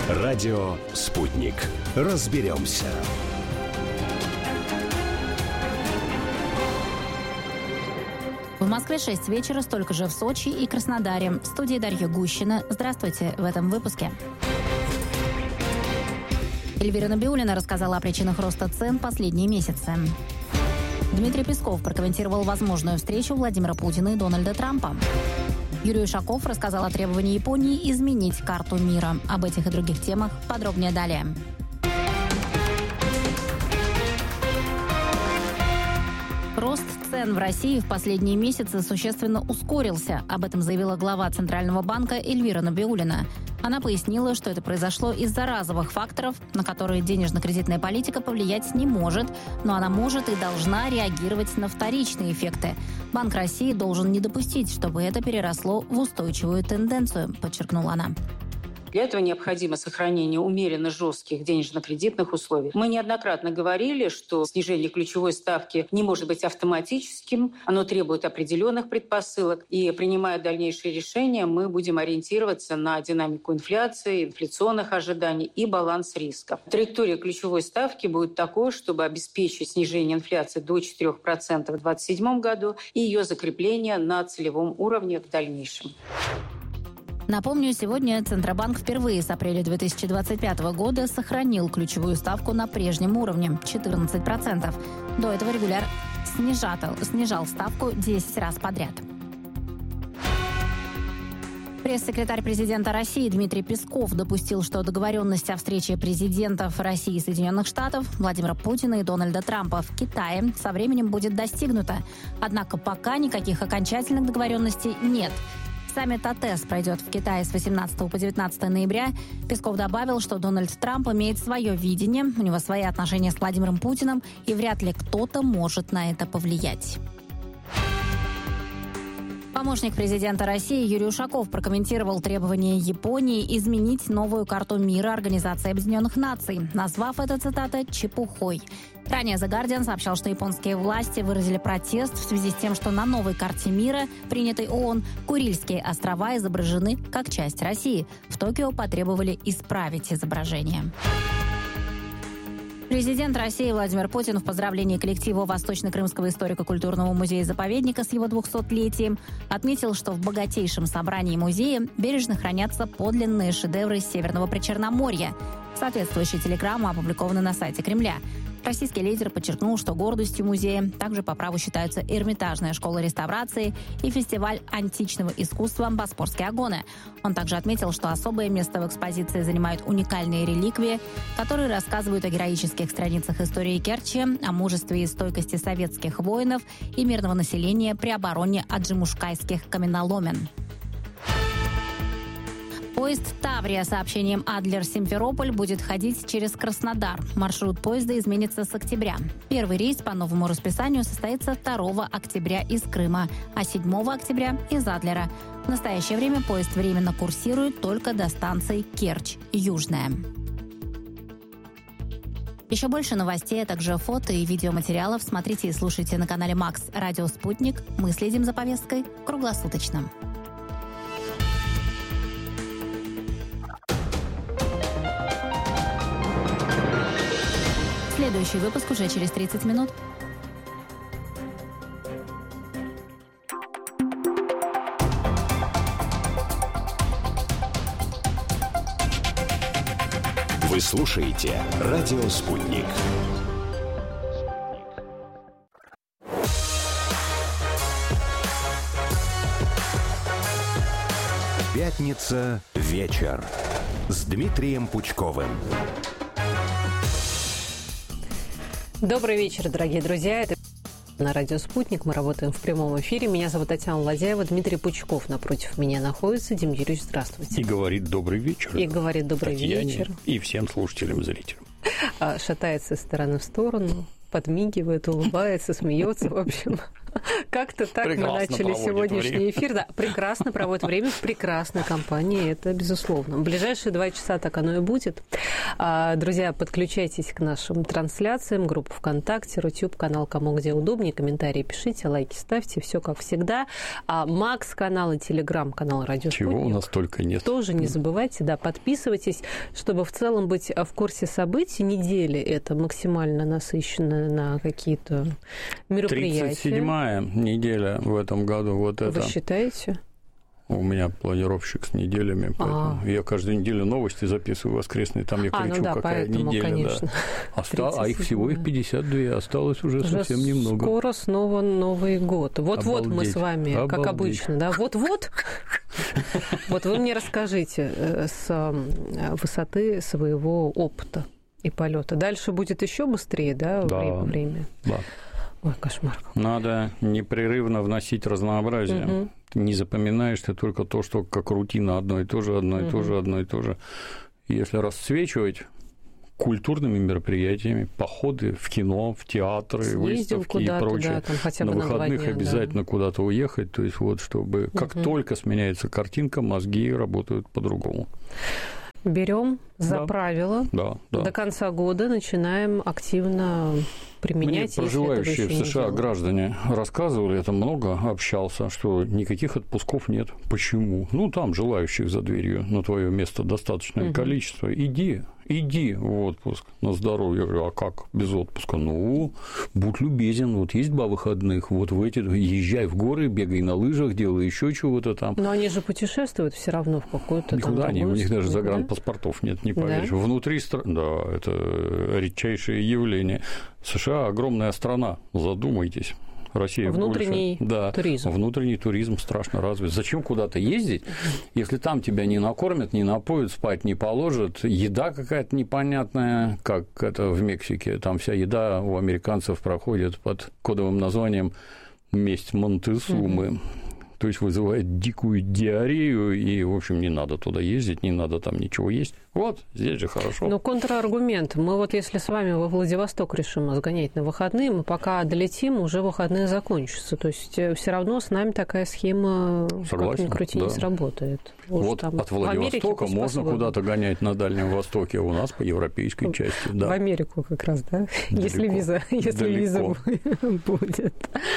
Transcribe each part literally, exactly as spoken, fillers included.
Радио «Спутник». Разберемся. В Москве шесть вечера, столько же в Сочи и Краснодаре. В студии Дарья Гущина. Здравствуйте в этом выпуске. Эльвира Набиуллина рассказала о причинах роста цен последние месяцы. Дмитрий Песков прокомментировал возможную встречу Владимира Путина и Дональда Трампа. Юрий Ушаков рассказал о требовании Японии изменить карту мира. Об этих и других темах подробнее далее. Рост цен в России в последние месяцы существенно ускорился. Об этом заявила глава Центрального банка Эльвира Набиуллина. Она пояснила, что это произошло из-за разовых факторов, на которые денежно-кредитная политика повлиять не может, но она может и должна реагировать на вторичные эффекты. Банк России должен не допустить, чтобы это переросло в устойчивую тенденцию, подчеркнула она. Для этого необходимо сохранение умеренно жестких денежно-кредитных условий. Мы неоднократно говорили, что снижение ключевой ставки не может быть автоматическим, оно требует определенных предпосылок, и принимая дальнейшие решения, мы будем ориентироваться на динамику инфляции, инфляционных ожиданий и баланс риска. Траектория ключевой ставки будет такой, чтобы обеспечить снижение инфляции до четырех процентов в две тысячи двадцать седьмом году и ее закрепление на целевом уровне в дальнейшем. Напомню, сегодня Центробанк впервые с апреля две тысячи двадцать пятого года сохранил ключевую ставку на прежнем уровне – четырнадцать процентов. До этого регуляр снижал, снижал ставку десять раз подряд. Пресс-секретарь президента России Дмитрий Песков допустил, что договоренность о встрече президентов России и Соединенных Штатов Владимира Путина и Дональда Трампа в Китае со временем будет достигнута. Однако пока никаких окончательных договоренностей нет. Саммит АТЭС пройдет в Китае с восемнадцатого по девятнадцатое ноября. Песков добавил, что Дональд Трамп имеет свое видение, у него свои отношения с Владимиром Путиным, и вряд ли кто-то может на это повлиять. Помощник президента России Юрий Ушаков прокомментировал требование Японии изменить новую карту мира Организации Объединенных Наций, назвав это, цитата, «чепухой». Ранее The Guardian сообщал, что японские власти выразили протест в связи с тем, что на новой карте мира, принятой ООН, Курильские острова изображены как часть России. В Токио потребовали исправить изображение. Президент России Владимир Путин в поздравлении коллективу Восточно-Крымского историко-культурного музея-заповедника с его двухсотлетием отметил, что в богатейшем собрании музея бережно хранятся подлинные шедевры Северного Причерноморья. Соответствующие телеграммы опубликованы на сайте Кремля. Российский лидер подчеркнул, что гордостью музея также по праву считаются Эрмитажная школа реставрации и фестиваль античного искусства «Босфорские агоны». Он также отметил, что особое место в экспозиции занимают уникальные реликвии, которые рассказывают о героических страницах истории Керчи, о мужестве и стойкости советских воинов и мирного населения при обороне аджимушкайских каменоломен. Поезд «Таврия» с сообщением Адлер-Симферополь будет ходить через Краснодар. Маршрут поезда изменится с октября. Первый рейс по новому расписанию состоится второго октября из Крыма, а седьмого октября из Адлера. В настоящее время поезд временно курсирует только до станции Керчь-Южная. Еще больше новостей, а также фото и видеоматериалов смотрите и слушайте на канале Макс Радио «Спутник». Мы следим за повесткой круглосуточно. Следующий выпуск уже через тридцать минут. Вы слушаете «Радио Спутник». Пятница. Вечер. С Дмитрием Пучковым. Добрый вечер, дорогие друзья. Это на радио «Спутник». Мы работаем в прямом эфире. Меня зовут Татьяна Ладяева. Дмитрий Пучков напротив меня находится. Дим Юрьевич, здравствуйте. И говорит добрый вечер. И говорит добрый Татьяне вечер. И всем слушателям и зрителям. Шатается из стороны в сторону, подмигивает, улыбается, смеется, в общем. Как-то так мы начали сегодняшний эфир. Да, прекрасно проводит время в прекрасной компании, это безусловно. В ближайшие два часа так оно и будет. Друзья, подключайтесь к нашим трансляциям, группа ВКонтакте, Рутюб, канал «Кому где удобнее», комментарии пишите, лайки ставьте, все как всегда. Макс-канал и Телеграм-канал «Радио Спутник». Чего у нас только нет. Тоже не забывайте, да, подписывайтесь, чтобы в целом быть в курсе событий. Недели это максимально насыщенно на какие-то мероприятия. тридцать седьмая неделя в этом году. Вот Вы это. считаете? У меня планировщик с неделями, поэтому А-а-а. я каждую неделю новости записываю воскресные, там я кричу, а, ну да, какая поэтому, неделя. Конечно. Да. Оста... А их всего их пятьдесят два, осталось уже, уже совсем немного. Скоро снова Новый год. Вот-вот мы с вами, Обалдеть. Как обычно, да, вот-вот. Вот вы мне расскажите с высоты своего опыта и полета. Дальше будет еще быстрее, да, время? Да. Ой, кошмар. Надо непрерывно вносить разнообразие. Угу. Не запоминаешь ты только то, что как рутина одно и то же, одно и то же, одно и то же. Если расцвечивать культурными мероприятиями, походы в кино, в театры, съездил выставки и прочее, да, там хотя бы на выходных на дня, обязательно да. куда-то уехать, то есть вот чтобы угу. как только сменяется картинка, мозги работают по-другому. Берем за да. правило, да, да. до конца года начинаем активно применять. Мне проживающие в США граждане рассказывали, это много общался, что никаких отпусков нет. Почему? Ну, там желающих за дверью на твое место достаточное угу. количество. Иди, иди в отпуск на здоровье. Я говорю, а как без отпуска? Ну, будь любезен, вот есть два выходных, вот в эти, езжай в горы, бегай на лыжах, делай еще чего-то там. Но они же путешествуют все равно в какую-то Никуда там они, у них даже да? загранпаспортов нет, не поверишь. Да? Внутри страны, да, это редчайшее явление. США огромная страна, задумайтесь. Россия внутренний больше. Да, туризм. Внутренний туризм страшно развит. Зачем куда-то ездить, если там тебя не накормят, не напоят, спать не положат, еда какая-то непонятная, как это в Мексике, там вся еда у американцев проходит под кодовым названием «Месть Монтесумы». Mm-hmm. То есть вызывает дикую диарею, и, в общем, не надо туда ездить, не надо там ничего есть. Вот, здесь же хорошо. Ну, контраргумент. Мы вот если с вами во Владивосток решим сгонять на выходные, мы пока долетим, уже выходные закончатся. То есть все равно с нами такая схема, Согласен, как ни крути, да. не сработает. Уж вот там от Владивостока можно куда-то гонять на Дальнем Востоке, а у нас по европейской части. Да. В Америку как раз, да? Далеко. Если виза, если виза будет.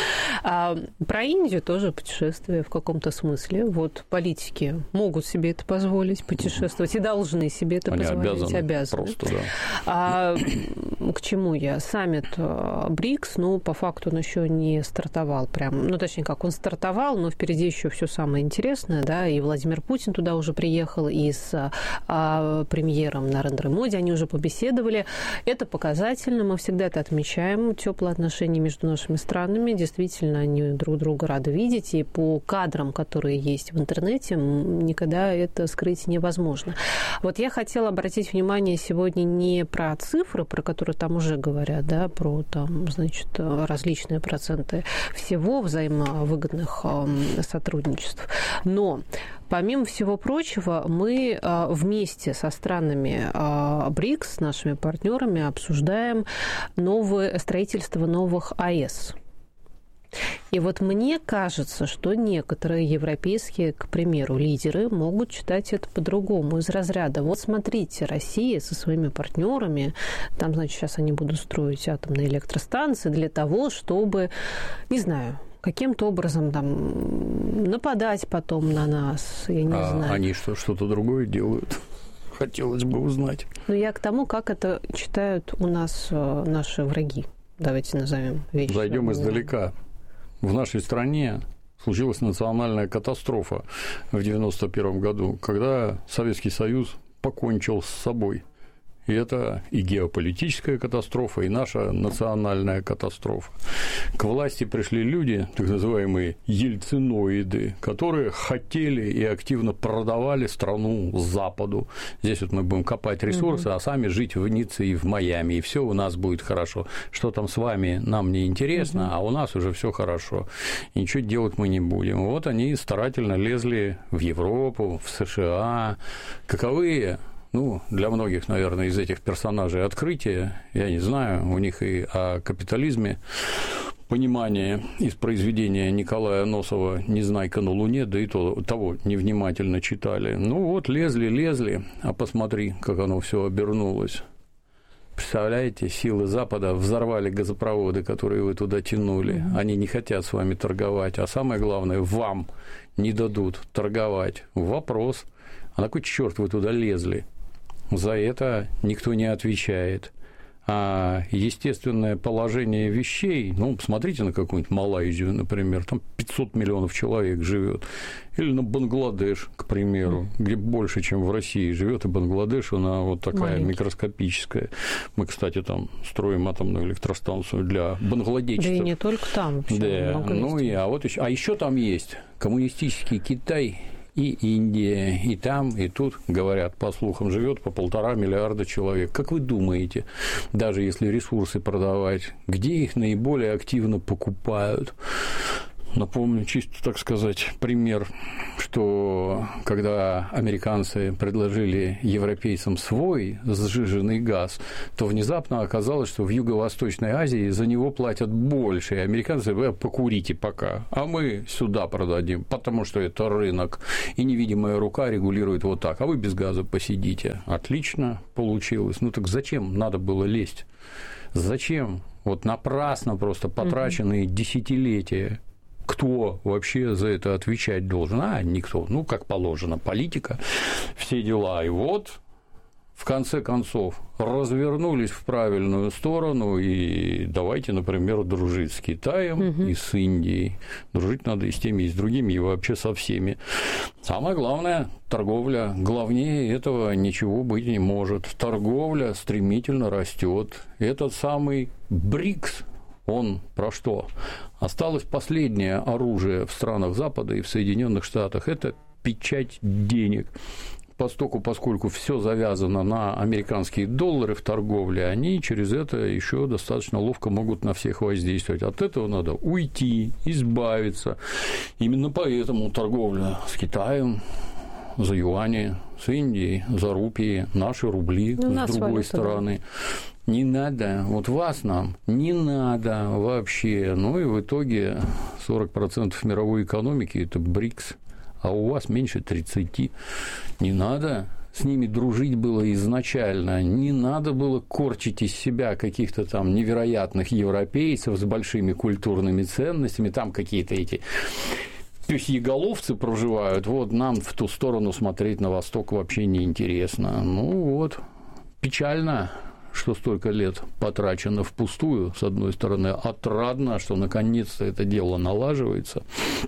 А, про Индию тоже путешествие в каком-то смысле. Вот политики могут себе это позволить, путешествовать, и должны себе это Они позволить. Обязаны, обязаны. Просто, да. А к чему я? Саммит БРИКС, ну, по факту он еще не стартовал прям. Ну, точнее, как он стартовал, но впереди еще все самое интересное, да, и Владимир Путин туда уже приехал, и с а, премьером Нарендрой Моди они уже побеседовали. Это показательно, мы всегда это отмечаем, теплые отношения между нашими странами, действительно, они друг друга рады видеть, и по кадрам, которые есть в интернете, никогда это скрыть невозможно. Вот я хотела обратить внимание сегодня не про цифры, про которые там уже говорят, да, про там, значит, различные проценты всего взаимовыгодных сотрудничеств, но помимо всего прочего, мы вместе со странами БРИКС, с нашими партнерами, обсуждаем новое строительство новых АЭС. И вот мне кажется, что некоторые европейские, к примеру, лидеры могут читать это по-другому, из разряда. Вот смотрите, Россия со своими партнерами, там, значит, сейчас они будут строить атомные электростанции для того, чтобы, не знаю, каким-то образом там нападать потом на нас, я не а знаю. Они что, что-то другое делают? Хотелось бы узнать. Но я к тому, как это читают у нас наши враги. Давайте назовем вещи. Зайдем издалека. В нашей стране случилась национальная катастрофа в девяносто первом году, когда Советский Союз покончил с собой. И это и геополитическая катастрофа, и наша национальная катастрофа. К власти пришли люди, так называемые ельциноиды, которые хотели и активно продавали страну Западу. Здесь вот мы будем копать ресурсы, угу. а сами жить в Ницце и в Майами, и все у нас будет хорошо. Что там с вами, нам не интересно, угу. а у нас уже все хорошо. И ничего делать мы не будем. Вот они старательно лезли в Европу, в США. Каковые... Ну, для многих, наверное, из этих персонажей открытие, я не знаю, у них и о капитализме понимание из произведения Николая Носова «Незнайка на Луне», да и то, того невнимательно читали. Ну вот, лезли, лезли, а посмотри, как оно все обернулось. Представляете, силы Запада взорвали газопроводы, которые вы туда тянули. Они не хотят с вами торговать, а самое главное, вам не дадут торговать. Вопрос, а на кой черт вы туда лезли? За это никто не отвечает. А естественное положение вещей, ну, посмотрите на какую-нибудь Малайзию, например, там пятьсот миллионов человек живет, или на Бангладеш, к примеру, где больше, чем в России живет, и Бангладеш, она вот такая маленький, микроскопическая. Мы, кстати, там строим атомную электростанцию для бангладешцев. Да и не только там вообще. Да, ну и, а вот еще, а еще там есть коммунистический Китай и Индия, и там, и тут, говорят, по слухам, живет по полтора миллиарда человек. Как вы думаете, даже если ресурсы продавать, где их наиболее активно покупают? Напомню, чисто, так сказать, пример, что когда американцы предложили европейцам свой сжиженный газ, то внезапно оказалось, что в Юго-Восточной Азии за него платят больше, и американцы: вы покурите пока, а мы сюда продадим, потому что это рынок, и невидимая рука регулирует вот так, а вы без газа посидите. Отлично получилось. Ну так зачем надо было лезть? Зачем? Вот напрасно просто потраченные mm-hmm. десятилетия. Кто вообще за это отвечать должен? А, никто. Ну, как положено, политика, все дела. И вот, в конце концов, развернулись в правильную сторону, и давайте, например, дружить с Китаем угу. и с Индией. Дружить надо и с теми, и с другими, и вообще со всеми. Самое главное – торговля. Главнее этого ничего быть не может. Торговля стремительно растет. Этот самый БРИКС, он про что? Осталось последнее оружие в странах Запада и в Соединенных Штатах – это печать денег. Постоку, поскольку все завязано на американские доллары в торговле, они через это еще достаточно ловко могут на всех воздействовать. От этого надо уйти, избавиться. Именно поэтому торговля с Китаем за юани, с Индией за рупии, наши рубли, ну, с другой стороны. Да. Не надо, вот вас нам не надо вообще. Ну и в итоге сорок процентов мировой экономики – это БРИКС, а у вас меньше тридцати. Не надо с ними дружить было изначально, не надо было корчить из себя каких-то там невероятных европейцев с большими культурными ценностями, там какие-то эти пёсьеголовцы проживают, вот нам в ту сторону смотреть на восток вообще неинтересно. Ну вот, печально, что столько лет потрачено впустую, с одной стороны, отрадно, что наконец-то это дело налаживается,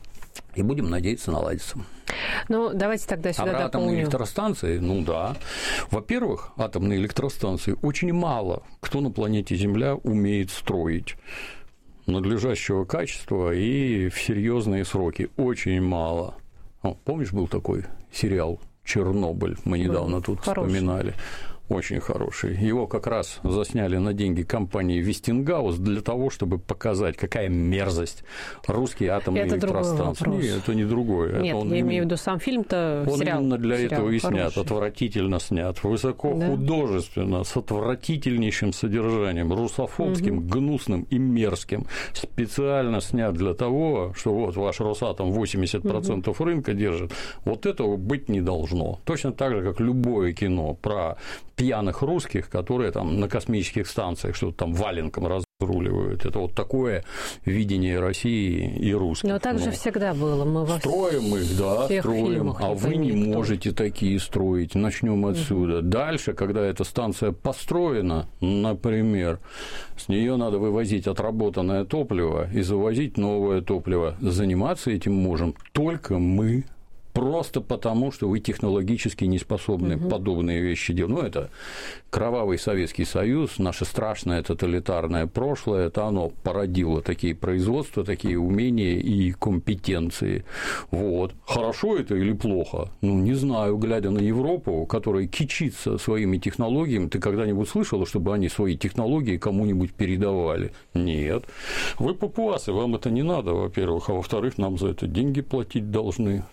и будем надеяться, наладится. Ну, давайте тогда сюда дополним. А про атомные электростанции, ну да. Во-первых, атомные электростанции очень мало кто на планете Земля умеет строить надлежащего качества и в серьезные сроки. Очень мало. О, помнишь, был такой сериал «Чернобыль», мы недавно ну, тут хороший. Вспоминали. Очень хороший. Его как раз засняли на деньги компании Westinghouse для того, чтобы показать, какая мерзость русские атомные это электростанции. Нет, это не другое. Нет, это он я именно... имею в виду сам фильм-то. Он сериал, именно для сериал этого и хороший. снят. Отвратительно снят. Высокохудожественно, да? С отвратительнейшим содержанием, русофобским, угу. гнусным и мерзким. Специально снят для того, что вот ваш Росатом восемьдесят процентов угу. рынка держит. Вот этого быть не должно. Точно так же, как любое кино про пьяных русских, которые там на космических станциях что-то там валенком разруливают. Это вот такое видение России и русских. Но так же ну, всегда было. Мы во строим их, да, строим, а вы не никто. можете такие строить. Начнем отсюда. Угу. Дальше, когда эта станция построена, например, с нее надо вывозить отработанное топливо и завозить новое топливо. Заниматься этим можем только мы. Просто потому, что вы технологически не способны угу. подобные вещи делать. Ну, это кровавый Советский Союз, наше страшное тоталитарное прошлое, это оно породило такие производства, такие умения и компетенции. Вот. Хорошо это или плохо? Ну, не знаю, глядя на Европу, которая кичится своими технологиями, ты когда-нибудь слышала, чтобы они свои технологии кому-нибудь передавали? Нет. Вы папуасы, вам это не надо, во-первых, а во-вторых, нам за это деньги платить должны. Все.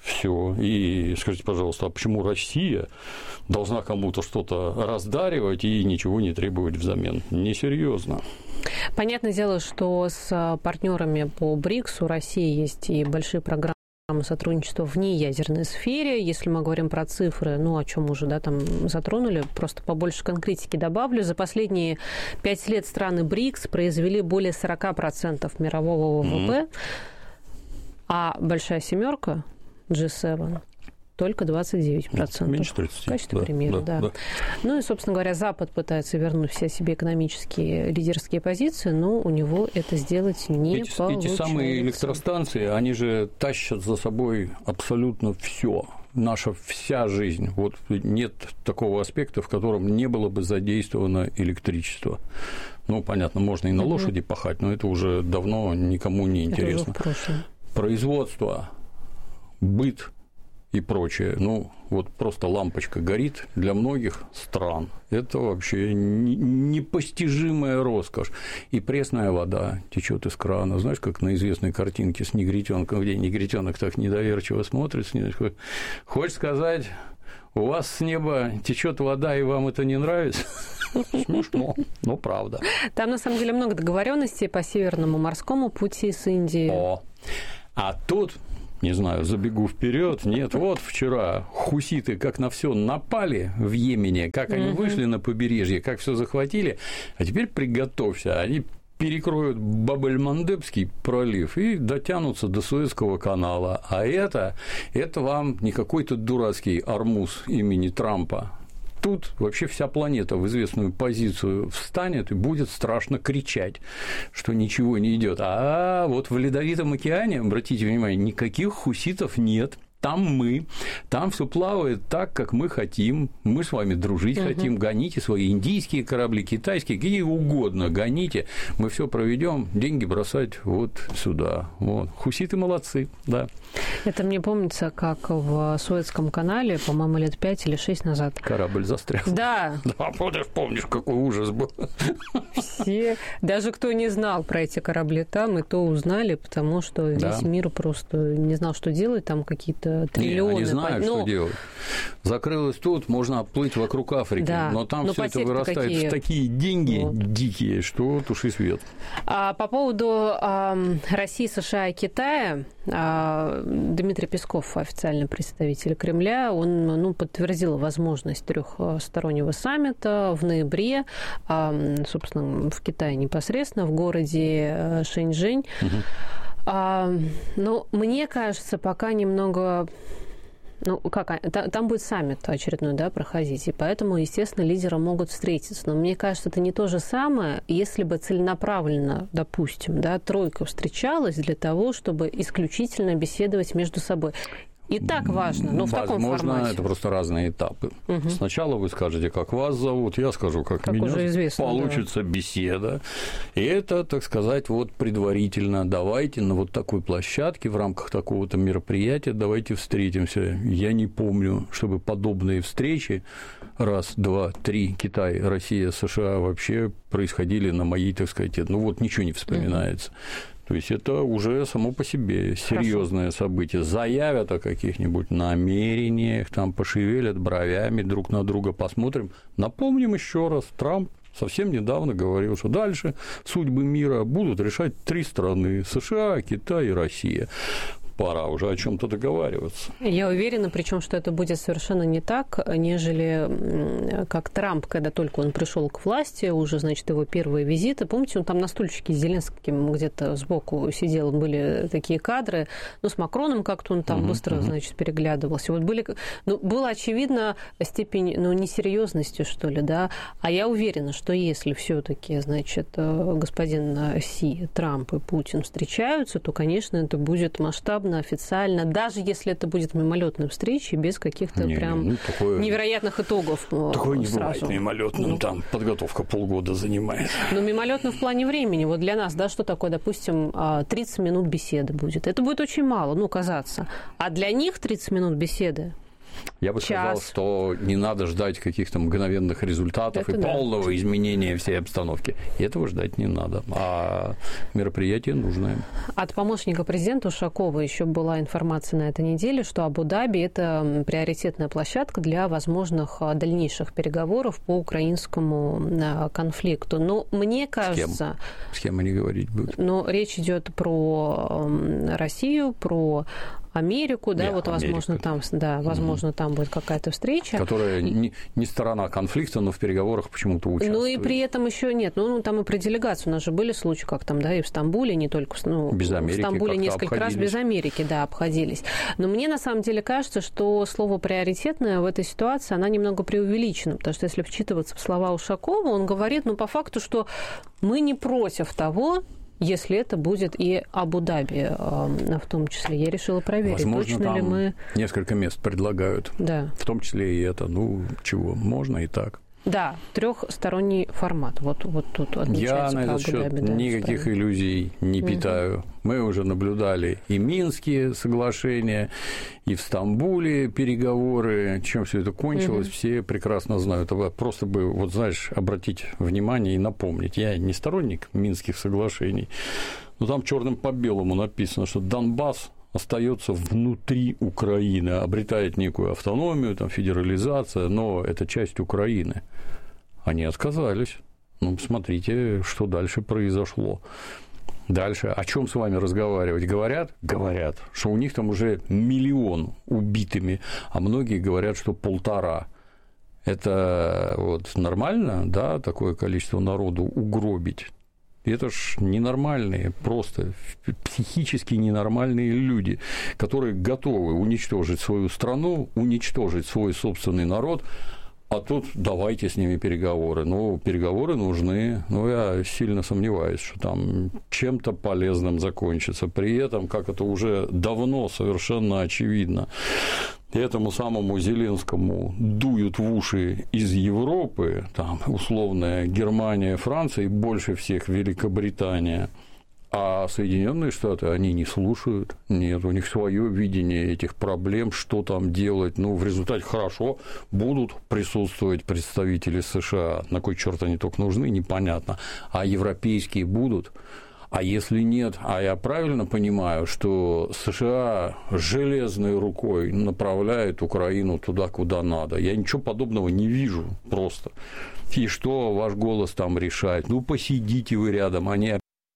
хорошо. И скажите, пожалуйста, а почему Россия должна кому-то что-то раздаривать и ничего не требовать взамен? Несерьезно. Понятное дело, что с партнерами по БРИКС у России есть и большие программы сотрудничества в неядерной сфере. Если мы говорим про цифры, ну, о чем уже, да, там затронули, просто побольше конкретики добавлю. За последние пять лет страны БРИКС произвели более сорок процентов мирового ВВП, mm-hmm. а большая семерка джи семь только двадцать девять процентов. Меньше тридцати. В качестве да, примера, да, да. да. Ну и, собственно говоря, Запад пытается вернуть все себе экономические лидерские позиции, но у него это сделать не эти, получается. Эти самые электростанции, они же тащат за собой абсолютно все. Наша вся жизнь. Вот нет такого аспекта, в котором не было бы задействовано электричество. Ну, понятно, можно и на лошади пахать, но это уже давно никому не интересно. Это уже в прошлом. Производство, быт и прочее. Ну, вот просто лампочка горит для многих стран. Это вообще непостижимая роскошь. И пресная вода течет из крана. Знаешь, как на известной картинке с негритенком, где негритенок так недоверчиво смотрит. Хочешь сказать, у вас с неба течет вода, и вам это не нравится? Смешно, но правда. Там, на самом деле, много договоренностей по Северному морскому пути с Индией. О, а тут... Не знаю, забегу вперед. Нет, вот вчера хуситы как на все напали в Йемене, как они вышли на побережье, как все захватили. А теперь приготовься, они перекроют Баб-эль-Мандебский пролив и дотянутся до Суэцкого канала. А это, это вам не какой-то дурацкий Ормуз имени Трампа. Тут вообще вся планета в известную позицию встанет и будет страшно кричать, что ничего не идет. А вот в Ледовитом океане, обратите внимание, никаких хуситов нет. Там мы, там все плавает так, как мы хотим. Мы с вами дружить угу. хотим. Гоните свои индийские корабли, китайские, какие угодно гоните. Мы все проведем, деньги бросать вот сюда. Вот. Хуситы молодцы, да. Это мне помнится, как в Суэцком канале, по-моему, лет пять или шесть назад. Корабль застрял. Да. Да, помнишь, помнишь, какой ужас был. Все, даже кто не знал про эти корабли там, и то узнали, потому что весь да. мир просто не знал, что делать, там какие-то триллионы. Не, они знают, но... что делать. Закрылось тут, можно оплыть вокруг Африки, да. но там но все это вырастает какие... в такие деньги вот. дикие, что туши свет. А по поводу э, России, США и Китая, э, Дмитрий Песков, официальный представитель Кремля, он ну, подтвердил возможность трехстороннего саммита в ноябре, э, собственно, в Китае непосредственно, в городе Шэньчжэнь. Угу. А, ну, мне кажется, пока немного... Ну, как, там будет саммит очередной, да, проходить, и поэтому, естественно, лидеры могут встретиться. Но мне кажется, это не то же самое, если бы целенаправленно, допустим, да, тройка встречалась для того, чтобы исключительно беседовать между собой. И так важно, но в Возможно, таком формате. Возможно, это просто разные этапы. Угу. Сначала вы скажете, как вас зовут, я скажу, как, как меня известно, получится да. беседа. И это, так сказать, вот предварительно. Давайте на вот такой площадке в рамках такого-то мероприятия давайте встретимся. Я не помню, чтобы подобные встречи раз, два, три, Китай, Россия, США вообще происходили на моей, так сказать, ну вот ничего не вспоминается. Угу. То есть это уже само по себе серьезное событие. Заявят о каких-нибудь намерениях, там пошевелят бровями друг на друга, посмотрим. Напомним еще раз, Трамп совсем недавно говорил, что дальше судьбы мира будут решать три страны – США, Китай и Россия. Пора уже о чем-то договариваться. Я уверена, причем, что это будет совершенно не так, нежели как Трамп, когда только он пришел к власти, уже, значит, его первые визиты. Помните, он там на стульчике с Зеленским где-то сбоку сидел, были такие кадры, ну, с Макроном как-то он там uh-huh, быстро, uh-huh. значит, переглядывался. Вот были, ну, было очевидно степень, ну, несерьезности, что ли, да, а я уверена, что если все-таки, значит, господин Си, Трамп и Путин встречаются, то, конечно, это будет масштабно, официально, даже если это будет мимолетной встречей, без каких-то не, прям ну, такое, невероятных итогов. Такое не сразу. Бывает мимолетным, ну, там подготовка полгода занимает. Ну, мимолетно в плане времени. Вот для нас, да, что такое, допустим, тридцать минут беседы будет. Это будет очень мало, ну, казаться. А для них тридцать минут беседы Я бы час. сказал, что не надо ждать каких-то мгновенных результатов Это и да. полного изменения всей обстановки. Этого ждать не надо. А мероприятие нужное. От помощника президента Ушакова еще была информация на этой неделе, что Абу-Даби – это приоритетная площадка для возможных дальнейших переговоров по украинскому конфликту. Но мне кажется... С кем? С кем они говорить будут? Но речь идет про Россию, про Америку, да, Не, вот, Америка, возможно, там, да, возможно, mm-hmm. там будет какая-то встреча. Которая не, не сторона конфликта, но в переговорах почему-то участвует. Ну, и при этом еще нет. Ну, ну, там и про делегацию. У нас же были случаи, как там, да, и в Стамбуле, не только... Ну, без Америки в Стамбуле несколько обходились. раз без Америки, да, обходились. Но мне, на самом деле, кажется, что слово «приоритетное» в этой ситуации, она немного преувеличена, потому что если вчитываться в слова Ушакова, он говорит, ну, по факту, что мы не против того, если это будет и Абу-Даби в том числе. Я решила проверить, возможно, точно там ли мы... несколько мест предлагают. Да. В том числе и это. Ну, чего, можно и так. Да, трехсторонний формат. Вот, вот тут отмечается. Я на этот счет да, никаких правильно. иллюзий не питаю. Угу. Мы уже наблюдали и Минские соглашения, и в Стамбуле переговоры. Чем все это кончилось, угу. все прекрасно знают. Просто бы, вот знаешь, обратить внимание и напомнить. Я не сторонник Минских соглашений, но там черным по белому написано, что Донбасс остается внутри Украины, обретает некую автономию, там, федерализация, но это часть Украины. Они отказались. Ну, смотрите, что дальше произошло. Дальше. О чем с вами разговаривать? Говорят? Говорят, что у них там уже миллион убитыми, а многие говорят, что полтора. Это вот нормально, да, такое количество народу угробить? Это ж ненормальные, просто психически ненормальные люди, которые готовы уничтожить свою страну, уничтожить свой собственный народ, а тут давайте с ними переговоры. Ну, переговоры нужны, но я сильно сомневаюсь, что там чем-то полезным закончится. При этом, как это уже давно совершенно очевидно, этому самому Зеленскому дуют в уши из Европы, там, условная Германия, Франция и больше всех Великобритания. А Соединенные Штаты, они не слушают, нет, у них свое видение этих проблем, что там делать. Ну, в результате хорошо, будут присутствовать представители США. На кой черт они только нужны, непонятно. А европейские будут. А если нет, а я правильно понимаю, что США железной рукой направляет Украину туда, куда надо. Я ничего подобного не вижу просто. И что ваш голос там решает? Ну, посидите вы рядом, они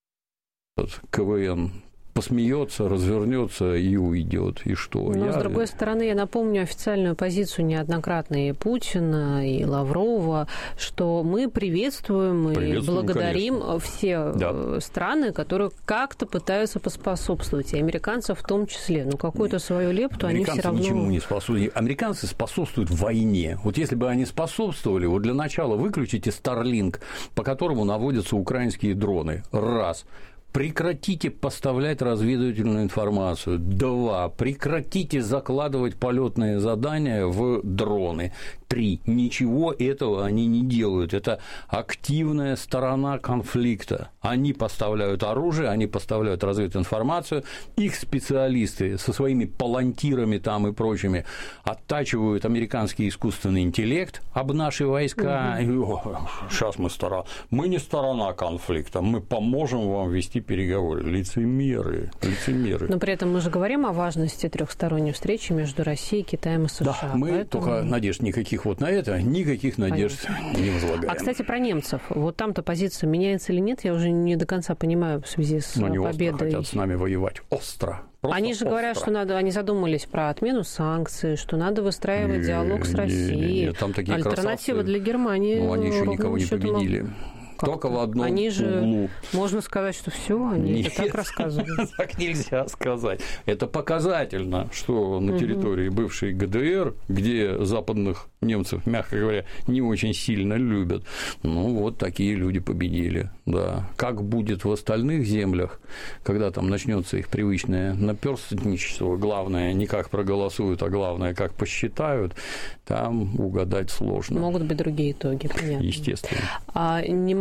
КВН посмеется, развернется и уйдет. И что? Но, я... с другой стороны, я напомню официальную позицию неоднократно и Путина, и Лаврова, что мы приветствуем и приветствуем, благодарим конечно. все да. страны, которые как-то пытаются поспособствовать, и американцев в том числе. Ну, какую-то свою лепту они все равно... ничему не способствуют. Американцы способствуют войне. Вот если бы они способствовали, вот для начала выключите Starlink, по которому наводятся украинские дроны. Раз. Прекратите поставлять разведывательную информацию. Два. Прекратите закладывать полетные задания в дроны. Три. Ничего этого они не делают. Это активная сторона конфликта. Они поставляют оружие, они поставляют развединформацию. Их специалисты со своими палантирами там и прочими оттачивают американский искусственный интеллект об наши войска. Угу. Сейчас мы сторона. Мы не сторона конфликта. Мы поможем вам вести переговоры. Лицемеры. Лицемеры. Но при этом мы же говорим о важности трехсторонней встречи между Россией, Китаем и США. Да, мы Поэтому... только надежд никаких вот на это, никаких надежд Понятно. не возлагаем. А, кстати, про немцев. Вот там-то позиция меняется или нет, я уже не до конца понимаю в связи с Но они победой. остро хотят с нами воевать. Остро. Просто они же остро. говорят, что надо, они задумались про отмену санкций, что надо выстраивать не, диалог с Россией. Не, не, там такие Альтернатива красавцы. для Германии. Ну, они еще никого не победили. Только в одном они же, углу. Можно сказать, что все, они Нет, это так рассказывают. Так нельзя сказать. Это показательно, что на территории бывшей ГДР, где западных немцев, мягко говоря, не очень сильно любят, ну, вот такие люди победили. Да. Как будет в остальных землях, когда там начнется их привычное наперстничество, главное, не как проголосуют, а главное, как посчитают, там угадать сложно. Могут быть другие итоги, понятно. Естественно. А не могу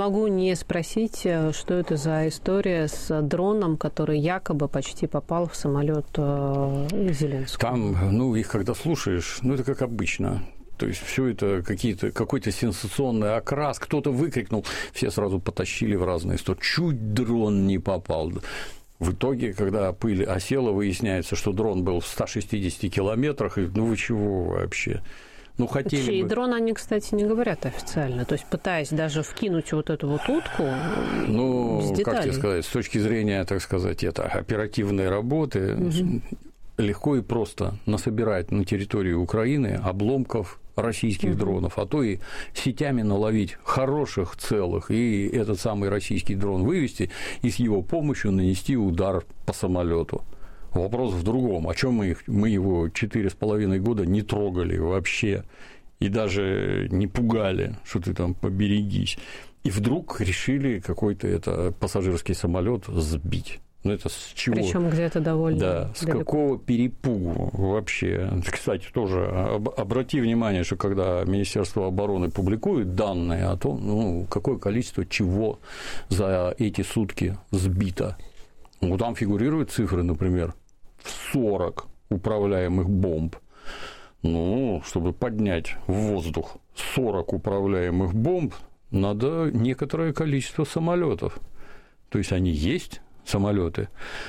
могу не спросить, что это за история с дроном, который якобы почти попал в самолет Зеленского. Там, ну, их когда слушаешь, ну, это как обычно. То есть все это какие-то, какой-то сенсационный окрас. Кто-то выкрикнул, все сразу потащили в разные стороны. Чуть дрон не попал. В итоге, когда пыль осела, выясняется, что дрон был в ста шестидесяти километрах. И, ну вы чего вообще? Ну, хотели и бы... дрон они, кстати, не говорят официально. То есть, пытаясь даже вкинуть вот эту вот утку, ну, без деталей. Как тебе сказать, с точки зрения, так сказать, это оперативной работы, угу. легко и просто насобирать на территории Украины обломков российских угу. дронов, а то и сетями наловить хороших, целых, и этот самый российский дрон вывести, и с его помощью нанести удар по самолету. Вопрос в другом. О чем мы, их, мы его четыре с половиной года не трогали вообще и даже не пугали, что ты там поберегись. И вдруг решили какой-то это пассажирский самолет сбить. Ну, это с чего? Причем где-то довольно Да, с далеко. какого перепугу вообще? Кстати, тоже обрати внимание, что когда Министерство обороны публикует данные о том, ну, какое количество чего за эти сутки сбито. Ну, там фигурируют цифры, например, в сорок управляемых бомб. Ну, чтобы поднять в воздух сорок управляемых бомб, надо некоторое количество самолетов. То есть они есть, самолеты,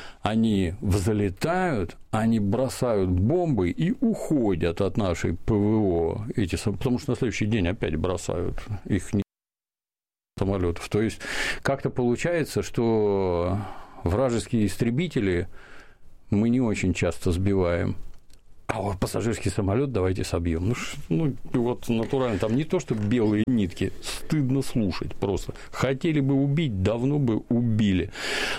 они взлетают, они бросают бомбы и уходят от нашей ПВО, эти, потому что на следующий день опять бросают их самолетов. То есть как-то получается, что вражеские истребители мы не очень часто сбиваем. А вот пассажирский самолет давайте собьем. Ну, ну, вот натурально, там не то, что белые нитки, стыдно слушать просто. Хотели бы убить, давно бы убили.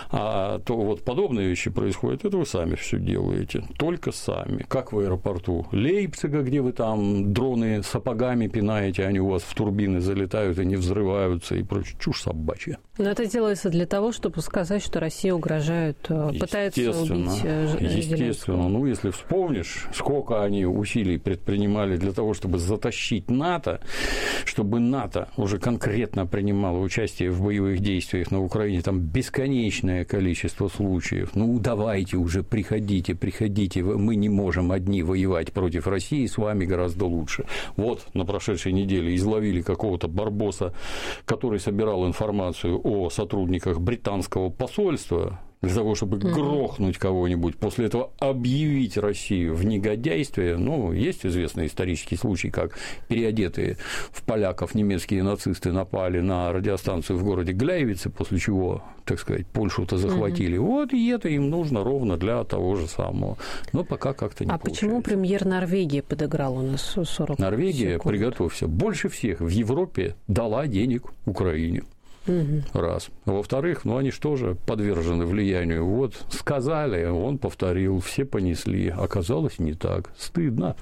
А то вот подобные вещи происходят, это вы сами все делаете, только сами. Как в аэропорту Лейпцига, где вы там дроны сапогами пинаете, они у вас в турбины залетают и не взрываются и прочее. Чушь собачья. Но это делается для того, чтобы сказать, что Россия угрожает, пытается убить Зеленского. Естественно. Ну, если вспомнишь, сколько они усилий предпринимали для того, чтобы затащить НАТО, чтобы НАТО уже конкретно принимало участие в боевых действиях на Украине, там бесконечное количество случаев. Ну, давайте уже, приходите, приходите, мы не можем одни воевать против России, с вами гораздо лучше. Вот на прошедшей неделе изловили какого-то барбоса, который собирал информацию о сотрудниках британского посольства, для того, чтобы mm-hmm. грохнуть кого-нибудь, после этого объявить Россию в негодяйстве. Ну, есть известный исторический случай, как переодетые в поляков немецкие нацисты напали на радиостанцию в городе Гляйвице, после чего, так сказать, Польшу-то захватили. Mm-hmm. Вот и это им нужно ровно для того же самого. Но пока как-то не а получается. А почему премьер Норвегии подыграл у нас сорок Норвегия, секунд? Приготовься, больше всех в Европе дала денег Украине. Угу. Раз. Во-вторых, ну они же тоже подвержены влиянию. Вот сказали, он повторил, все понесли. Оказалось, не так. Стыдно.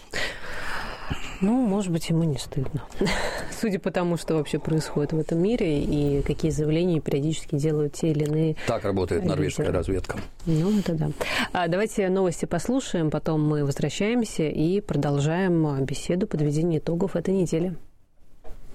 Ну, может быть, ему не стыдно. Судя по тому, что вообще происходит в этом мире и какие заявления периодически делают те или иные... Так работает норвежская лидеры. Разведка. Ну, это да. А давайте новости послушаем, потом мы возвращаемся и продолжаем беседу, подведение итогов этой недели.